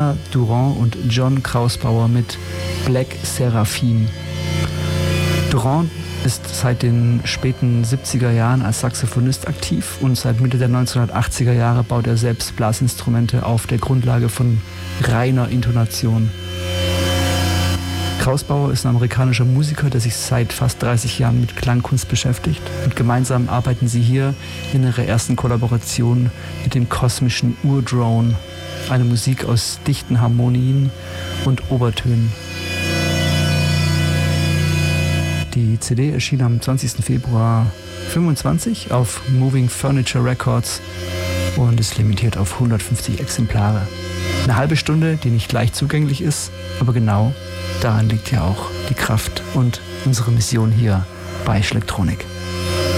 Bernard Durand und John Krausbauer mit Black Seraphim. Durand ist seit den späten 70er Jahren als Saxophonist aktiv und seit Mitte der 1980er Jahre baut er selbst Blasinstrumente auf der Grundlage von reiner Intonation. Krausbauer ist ein amerikanischer Musiker, der sich seit fast 30 Jahren mit Klangkunst beschäftigt und gemeinsam arbeiten sie hier in ihrer ersten Kollaboration mit dem kosmischen Urdrone, eine Musik aus dichten Harmonien und Obertönen. Die CD erschien am 20. Februar 25 auf Moving Furniture Records und ist limitiert auf 150 Exemplare. Eine halbe Stunde, die nicht leicht zugänglich ist, aber genau daran liegt ja auch die Kraft und unsere Mission hier bei Schlektronik.